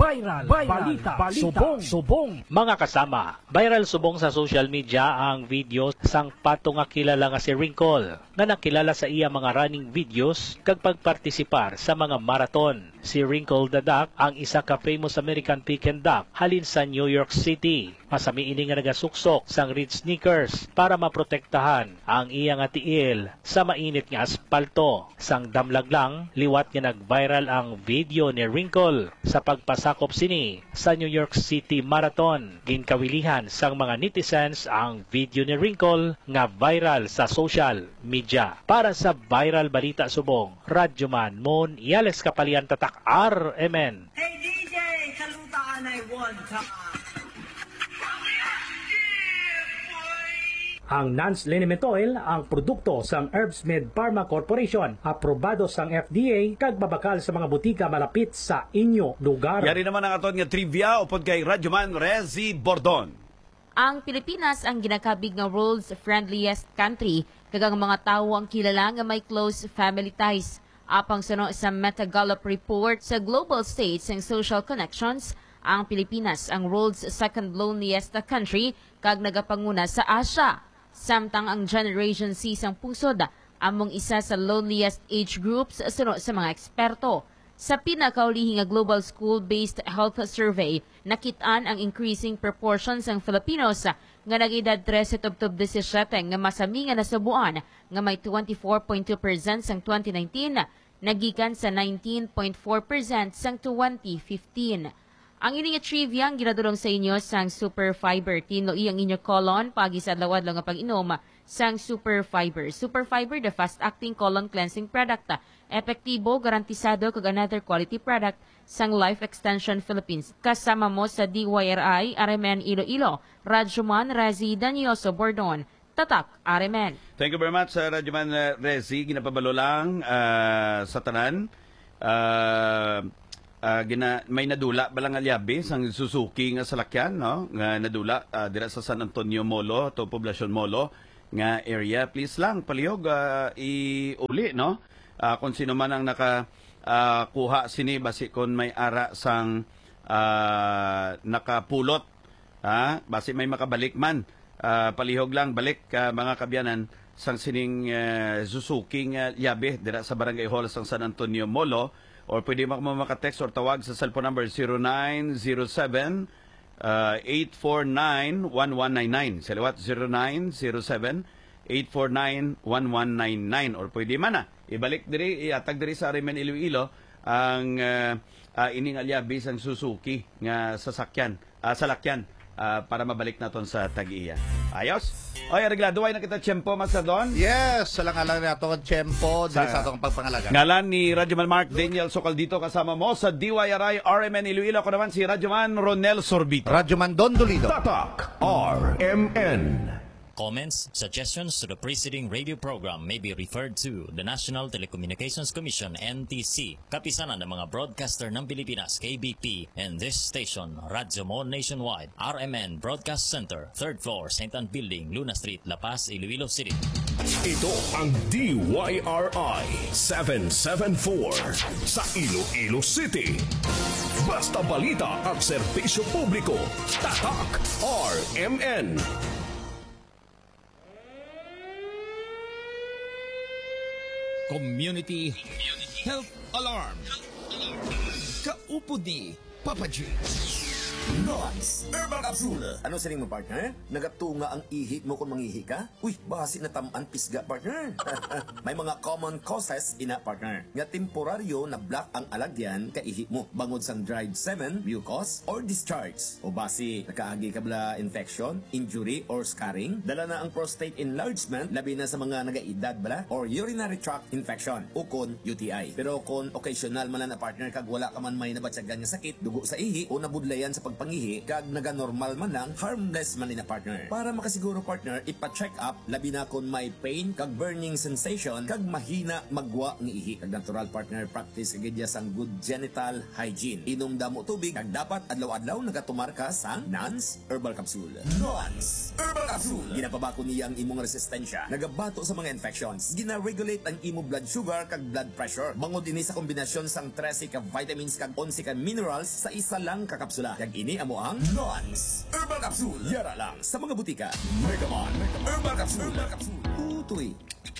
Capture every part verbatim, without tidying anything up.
Viral, viral balita, balita, subong, subong. Mga kasama, viral subong sa social media ang video sang pato nga kilala nga si Wrinkle, nga nakilala sa iya mga running videos kag pagpartisipar sa mga marathon. Si Wrinkle the Duck ang isa ka famous American Peking duck halin sa New York City. Masami ini nga nagasuksok sang red sneakers para maprotektahan ang iya nga tiil sa mainit nga aspalto. Sang damlag lang, liwat nga nag-viral ang video ni Wrinkle sa pagpasakop sini sa New York City Marathon. Ginkawilihan sang mga netizens ang video ni Wrinkle nga viral sa social media. Para sa viral balita subong, Radyoman Mon Iales Kapalian Tatak R M N. Hey D J, kalutaan ay one time. Ang Nance Liniment Oil ang produkto sang Herbsmith Pharma Corporation, aprobado sang F D A kag babakal sa mga butika malapit sa inyo lugar. Yari naman ang aton nga trivia upod kay Radyoman Rezi Bordon. Ang Pilipinas ang ginakabig nga world's friendliest country kag ang mga tawo ang kilala nga may close family ties. Apang suno sa Meta Gallup report sa Global States and Social Connections, ang Pilipinas ang world's second loneliest country kag nagapanguna sa Asia. Samtang ang Generation C sang pungsod among isa sa loneliest age groups suno sa mga eksperto. Sa pinakaulihing nga global school-based health survey, nakitaan ang increasing proportions ng Filipinos nga nag-edad thirteen tubtob seventeen nga masami nga nasubuan nga may twenty-four point two percent sang twenty nineteen, nagikan sa nineteen point four percent sang twenty fifteen. Ang ining trivia ang ginadulong sa inyo sang Super Fiber. Tinoi ang inyo colon pagi sa adlaw nga pag-inom sang Super Fiber. Super Fiber, the fast-acting colon cleansing product. Epektibo, garantisado kag another quality product sang Life Extension Philippines. Kasama mo sa D Y R I, R M N Iloilo, Radyoman Rezi Danioso Bordon. Tatak, R M N. Thank you very much, uh, Radyoman uh, Rezi. Ginapabalo lang uh, sa tanan. Uh, Uh, gina, may nadula balang alyabi sang Suzuki nga salakyan, no? Nga nadula uh, dira sa San Antonio Molo to Poblacion Molo nga area. Please lang palihog uh, iuli, no? Uh, kung sino man ang naka uh, kuha sini basi kon may ara sang uh, nakapulot, ha? Basi may makabalik man. Uh, palihog lang balik uh, mga kabyanan sang sining uh, Suzuki nga yabi dira sa Barangay Hall sang San Antonio Molo. Or pwede mo makatext or tawag sa cellphone number zero nine zero seven, eight four nine, one one nine nine. Sa liwat zero nine zero seven, eight four nine, one one nine nine. Or pwede man na. Ibalik diri, iatag diri sa Arimen Iloilo ang uh, uh, ining alyabi sang Suzuki nga sasakyan, uh, salakyan uh, para mabalik naton sa Tag-iya. Ayos? Oy, reglado ay nakita tiyempo masadon? Yes, salang-alang na ito ang tiyempo dahil sa itong pagpangalaga. Ngalan ni Radyoman Mark Daniel Sokal dito kasama mo sa D Y R I R M N Iloilo. Ako naman si Radyoman Ronel Sorbito. Radyoman Don Dolido. Tatak R M N. Comments, suggestions to the preceding radio program may be referred to the National Telecommunications Commission N T C, kapisanan ng mga broadcaster ng Pilipinas K B P, and this station, Radyo Mon Nationwide, R M N Broadcast Center, third floor, Saint Anne Building, Luna Street, La Paz, Iloilo City. Ito ang D Y R I seven seven four sa Iloilo City. Basta balita at serbisyo publiko. Tatak R M N. Community Health Alarm. Kaupod ni Papa G. Nox Herbal Capsule. Ano sa mo, partner? Nagatunga ang ihi mo kung mangihi ka? Uy, basi na tamaan pisga, partner. May mga common causes ina, partner. Nga temporaryo na block ang alagyan ka ihi mo. Bangod sang dried semen, mucus, or discharge. O basi, nakaagi ka bala infection, injury, or scarring. Dala na ang prostate enlargement, labi na sa mga nagaedad bala, or urinary tract infection, o kon U T I. Pero kung occasional man na partner kag wala ka man may nabatsagan nga sakit, dugo sa ihi, o nabudlayan sa pag pagpangihi kag naga-normal man lang, harmless man ina partner. Para makasiguro partner, ipa-check up labi na kung may pain kag burning sensation kag mahina magwa ng ihi. Kag natural partner practice kag idya sang good genital hygiene. Inom damo tubig kag dapat adlaw-adlaw nagatumar ka sa Nance Herbal Capsule. Nance Herbal Capsule. Ginapabako niya ang imong resistensya. Nagabato sa mga infections. Gina-regulate ang imo blood sugar kag blood pressure. Bangod ini sa kombinasyon sang trese ka vitamins kag onse ka minerals sa isa lang ka kapsula. Kag ini amo ang Nance Herbal Capsule. Yara lang sa mga butika. Megamon Herbal Capsule. Herbal Capsule. Tutoy.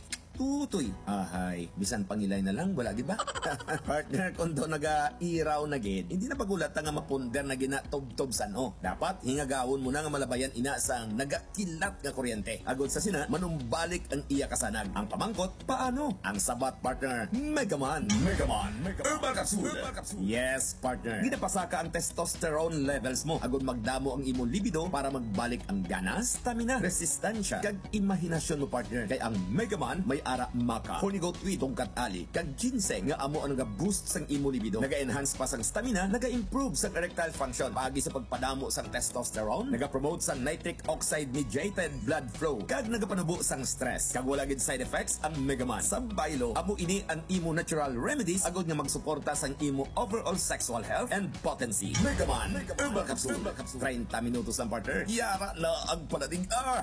Tutoy. Ahay, bisan pangilay na lang, wala di ba? Partner, kung doon naga-iraw na gid, hindi na pagulat nga mapunder na ginatob-tob san o. Dapat hingagawon mo na nga malabayan ina sang nagakilat nga kuryente. Agod sa sina, manumbalik ang iya kasanag. Ang pamangkot, paano? Ang sabat, partner, Megaman. Megaman. Megaman. Herbal Capsule. Herbal Capsule. Yes, partner. Ginapasaka ang testosterone levels mo. Agod magdamo ang imo libido para magbalik ang gana, stamina, resistensya, kag imahinasyon mo, partner. Kay ang Megaman may ara maka Hornigold Tweed tungkat ali kag ginseng nga amo ang naga-boost sang imo libido, naga-enhance pa sang stamina, naga-improve sang erectile function paagi sa pagpadamo sang testosterone, naga-promote sang nitric oxide mediated blood flow kag nagapanubo sang stress kag wala gid side effects ang Megaman. Sa baylo amo ini ang imo natural remedies agod nga magsuporta sang imo overall sexual health and potency. Megaman Herbal Capsule. thirty minutos lang, partner. Yara na ang palating ah.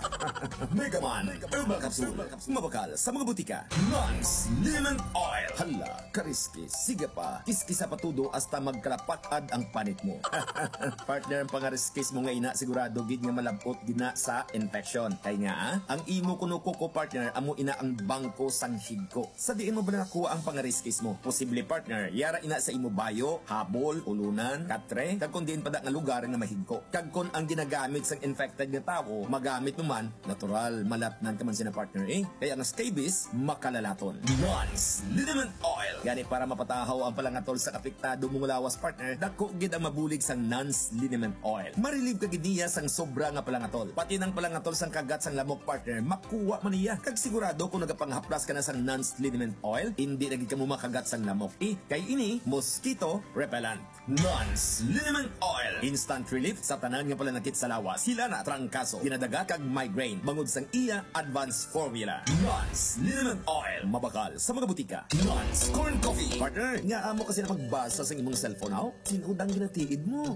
Megaman Herbal Capsule. Mabakal sa mga butika. Nance Liniment Oil. Hala, kariski. Sige pa. Kiskisa patudo hasta magkalapatad ang panit mo. Partner, ang pangariskis mo nga ina, sigurado gid nga malabot gina sa infection. Kaya nga, ah, ang imo kunuko ko, partner, amo ina ang bangko sang higko. Sa diin mo ba nakuha ang pangariskis mo? Posible, partner, yara ina sa imo bayo, habol, ulunan, katre, kag kung diin pa da nga lugar nga mahigko. Kag kung ang ginagamit sang infected nga tao, magamit mo man, natural, malatnan ka man sina, partner, eh. Kaya ang scabies, makalalaton. Nance Liniment Oil. Gani para mapatahaw ang palangatol sa apektado mong lawas, partner, dako gid ang mabulig sang Nance Liniment Oil. Marilib kag niya sang sobra nga palangatol. Pati nang palangatol sang kagat sang lamok, partner, makuha man niya. Kag sigurado kung nagapanghaplas ka na sang Nance Liniment Oil, hindi na gid ka mo makagat sang lamok. Eh, kay ini mosquito repellent. Nance Liniment Oil. Instant relief sa tanan nga palanakit sa lawas. Sila na trangkaso, ginadaga kag migraine. Bangod sang iya advanced formula. Nance Liniment Oil. Mabakal sa mga butika. Nance Corn Coffee. Partner, nga amo kasi na magbasa sa imong cellphone aw. Sinudang ginatiid mo.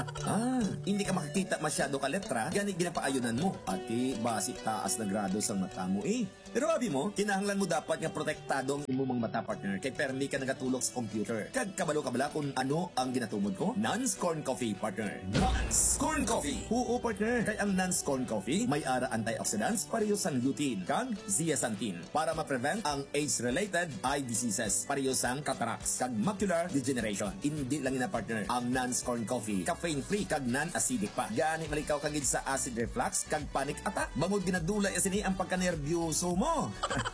Ah, hindi ka makikita masyado ka letra, gani ginapaayunan mo. Ati, basi taas na grado sa mata mo eh. Pero abi mo, kinahanglan mo dapat nga protektado ang imong mga mata, partner. Kay permi ka nagatulog sa computer. Kag kabalo-kabala kung ano ang ginatumod ko. Nance Corn Coffee, partner. Nance Corn Coffee. Oo, partner. Kay ang Nance Corn Coffee may ara antioxidants pareho sang lutein kag zeaxanthin para ma-prevent ang age-related eye diseases, pareho sang cataracts kag macular degeneration. Hindi lang ina, partner, ang Nance Corn Coffee caffeine-free kag non-acidic pa. Gani malikaw kagid sa acid reflux kag panic attack. Bangod ginadulay asini ang pagkanerbyoso mo.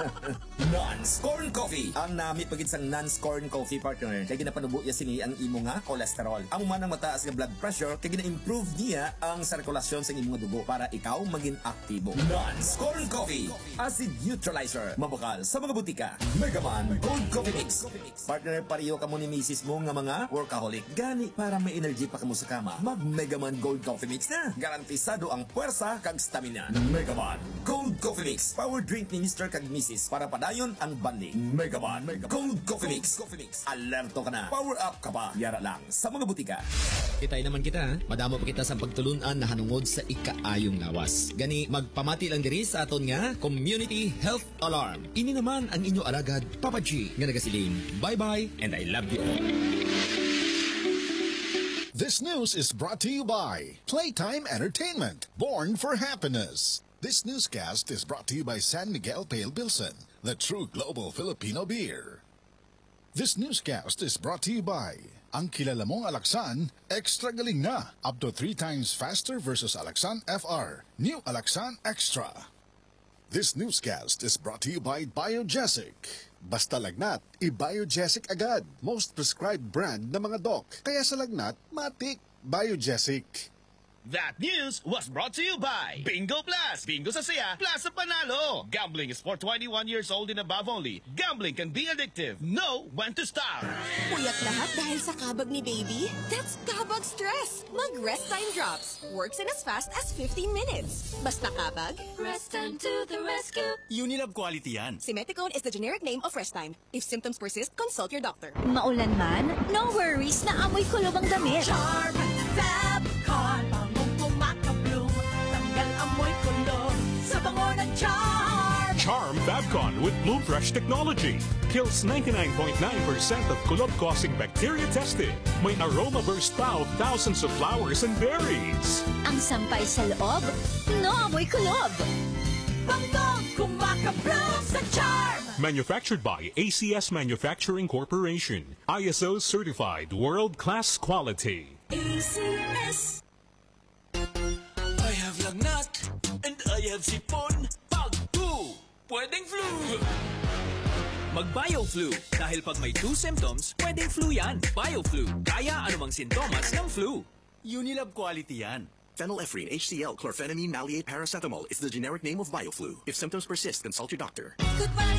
Nance Corn Coffee. Ang nami pagid sang Nance Corn Coffee, partner, kay ginapanubo ya sini ang imo nga cholesterol. Amo man ang mataas nga blood pressure kay gina-improve niya ang sirkulasyon sa imong dugo para ikaw maging aktibo. Nance Corn Coffee. Acid neutralizer. Mabakal sa mga butika. Megaman Gold Coffee Mix. Partner, pareho ka mo ni misis mo nga mga workaholic. Gani para may energy pa kamo sa kama, mag Megaman Gold Coffee Mix na. Garantisado ang puwersa kag stamina. Megaman Gold Coffee Mix. Power drink ni Mister kag Missus para padayon ang banding. Megaman Gold Coffee Mix. Alerto ka na. Power up ka pa. Yara lang sa mga butika. Kitay naman kita, madamo pa kita sa pagtulunan na hanungod sa ikaayong lawas. Gani, magpamati lang diri sa aton nga Community Health Alarm. Ini naman ang inyo alagad, Papa G, nga nagasiling. Bye-bye, and I love you all. This news is brought to you by Playtime Entertainment, born for happiness. This newscast is brought to you by San Miguel Pale Pilsen, the true global Filipino beer. This newscast is brought to you by ang kilala mong Alaxan, extra galing na, up to three times faster versus Alaxan F R, new Alaxan Extra. This newscast is brought to you by Biogesic. Basta lagnat, i-Biogesic agad. Most prescribed brand na mga doc. Kaya sa lagnat, matik, Biogesic. That news was brought to you by Bingo Plus. Bingo sa saya, plus sa panalo. Gambling is for twenty-one years old and above only. Gambling can be addictive. Know when to stop. Puyat lahat dahil sa kabag ni baby? That's kabag stress. Mag Rest Time Drops. Works in as fast as fifteen minutes. Basta kabag, Rest Time to the rescue. Unilab quality yan. Simeticone is the generic name of Rest Time. If symptoms persist, consult your doctor. Maulan man, no worries na amoy kulob ang damit. Charm Fabcon, bangong pumakabloom, tanggal amoy kulob sa bango ng Charm. Charm Fabcon with Bloom Fresh technology kills ninety-nine point nine percent of kulob-causing bacteria tested. May aroma burst pa of thousands of flowers and berries. Ang sampay sa loob, no amoy kulob. Bangong kumakabloom sa Charm. Manufactured by A C S Manufacturing Corporation. I S O certified world-class quality. A C S. I have lagnat and I have sipon. Pag two, pwedeng flu. Mag-BioFlu. Dahil pag may two symptoms, pwedeng flu yan. BioFlu. Kaya anumang sintomas ng flu. Unilab quality yan. Phenylephrine, H C L, chlorphenamine, maleate, paracetamol is the generic name of BioFlu. If symptoms persist, consult your doctor. Goodbye.